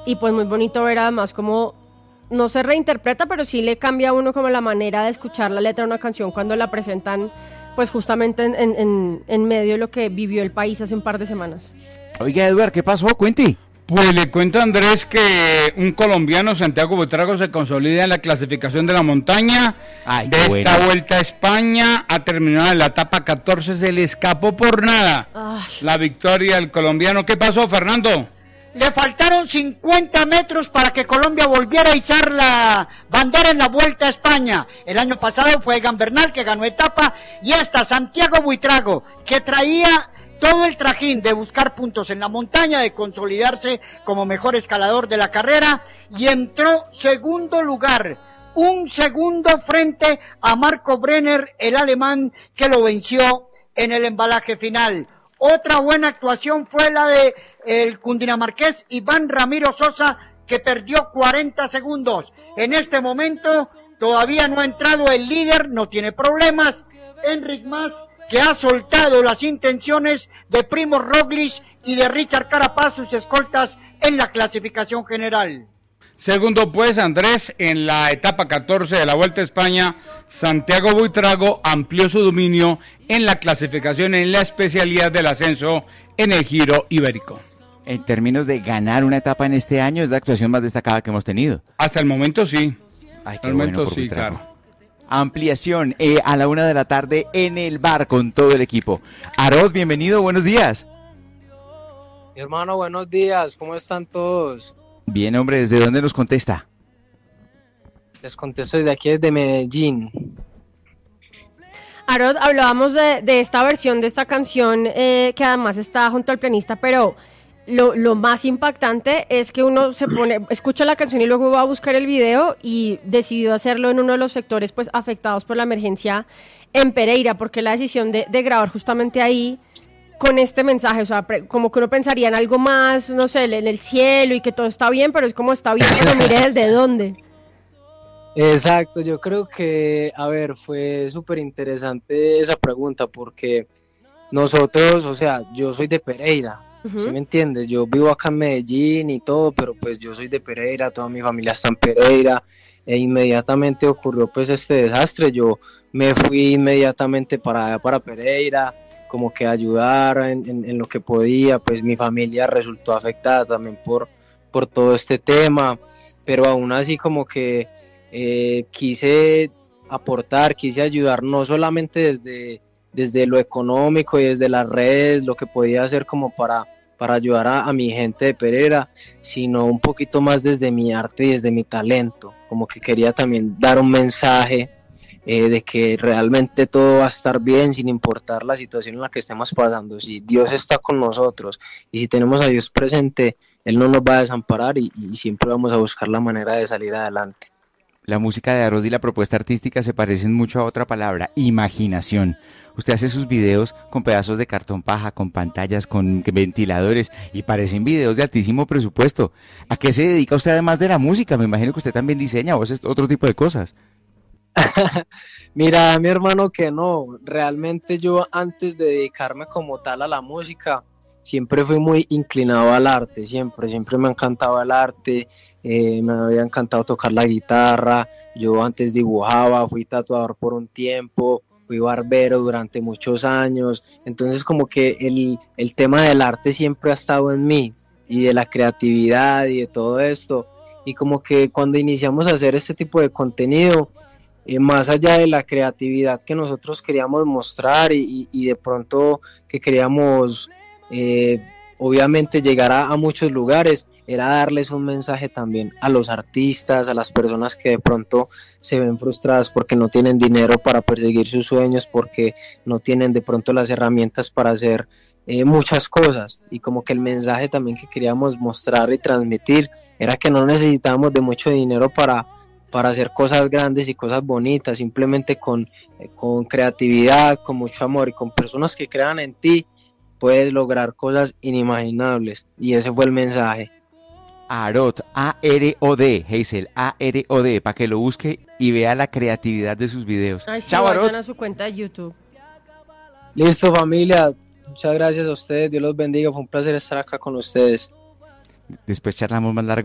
y pues muy bonito ver además cómo no se reinterpreta, pero sí le cambia a uno como la manera de escuchar la letra de una canción cuando la presentan pues justamente en medio de lo que vivió el país hace un par de semanas. Oiga, Eduard, ¿qué pasó? Cuente. Pues le cuento a Andrés que un colombiano, Santiago Buitrago, se consolida en la clasificación de la montaña. Ay, de bueno. esta Vuelta a España, ha terminado en la etapa 14, se le escapó por nada la victoria del colombiano. ¿Qué pasó, Fernando? Le faltaron 50 metros para que Colombia volviera a izar la bandera en la Vuelta a España. El año pasado fue Egan Bernal que ganó etapa, y hasta Santiago Buitrago, que traía todo el trajín de buscar puntos en la montaña, de consolidarse como mejor escalador de la carrera, y entró segundo lugar, un segundo frente a Marco Brenner, el alemán, que lo venció en el embalaje final. Otra buena actuación fue la de el cundinamarqués Iván Ramiro Sosa, que perdió 40 segundos. En este momento todavía no ha entrado el líder, no tiene problemas, Enric Mas, que ha soltado las intenciones de Primo Roglic y de Richard Carapaz, sus escoltas en la clasificación general. Segundo pues, Andrés, en la etapa 14 de la Vuelta a España, Santiago Buitrago amplió su dominio en la clasificación en la especialidad del ascenso en el Giro Ibérico. En términos de ganar una etapa en este año, es la actuación más destacada que hemos tenido. Hasta el momento sí. Ay, Hasta el momento sí, claro. Ampliación a la 1:00 p.m. en el bar con todo el equipo. Arod, bienvenido, buenos días. Mi hermano, buenos días, ¿cómo están todos? Bien, hombre, ¿desde dónde nos contesta? Les contesto desde aquí, desde Medellín. Arod, hablábamos de esta versión de esta canción que además está junto al pianista, pero lo más impactante es que uno se pone, escucha la canción y luego va a buscar el video, y decidió hacerlo en uno de los sectores pues afectados por la emergencia en Pereira, porque la decisión de grabar justamente ahí con este mensaje, o sea, como que uno pensaría en algo más, no sé, en el cielo y que todo está bien, pero es como está bien, pero mire desde dónde. Exacto, yo creo que, fue súper interesante esa pregunta, porque nosotros, o sea, yo soy de Pereira, ¿sí me entiendes? Yo vivo acá en Medellín y todo, pero pues yo soy de Pereira, toda mi familia está en Pereira, e inmediatamente ocurrió pues este desastre. Yo me fui inmediatamente para Pereira, como que ayudar en lo que podía. Pues mi familia resultó afectada también por todo este tema, pero aún así como que quise aportar, quise ayudar, no solamente desde lo económico y desde las redes, lo que podía hacer como para ayudar a mi gente de Pereira, sino un poquito más desde mi arte y desde mi talento, como que quería también dar un mensaje de que realmente todo va a estar bien sin importar la situación en la que estemos pasando. Si Dios está con nosotros y si tenemos a Dios presente, Él no nos va a desamparar y siempre vamos a buscar la manera de salir adelante. La música de Arod y la propuesta artística se parecen mucho a otra palabra, imaginación. Usted hace sus videos con pedazos de cartón paja, con pantallas, con ventiladores, y parecen videos de altísimo presupuesto. ¿A qué se dedica usted además de la música? Me imagino que usted también diseña o hace otro tipo de cosas. Mira, mi hermano, que no, realmente yo antes de dedicarme como tal a la música, siempre fui muy inclinado al arte, siempre me ha encantado el arte, me había encantado tocar la guitarra. Yo antes dibujaba, fui tatuador por un tiempo, fui barbero durante muchos años, entonces como que el tema del arte siempre ha estado en mí, y de la creatividad y de todo esto, y como que cuando iniciamos a hacer este tipo de contenido, más allá de la creatividad que nosotros queríamos mostrar y de pronto que queríamos obviamente llegar a muchos lugares, era darles un mensaje también a los artistas, a las personas que de pronto se ven frustradas porque no tienen dinero para perseguir sus sueños, porque no tienen de pronto las herramientas para hacer muchas cosas. Y como que el mensaje también que queríamos mostrar y transmitir era que no necesitábamos de mucho dinero para hacer cosas grandes y cosas bonitas, simplemente con creatividad, con mucho amor y con personas que crean en ti, puedes lograr cosas inimaginables. Y ese fue el mensaje. Arod, A-R-O-D, Hazel, A-R-O-D, para que lo busque y vea la creatividad de sus videos. Ay, sí, Chao, Arod. vayan a su cuenta de YouTube. Listo, familia, muchas gracias a ustedes, Dios los bendiga, fue un placer estar acá con ustedes. Después charlamos más largo.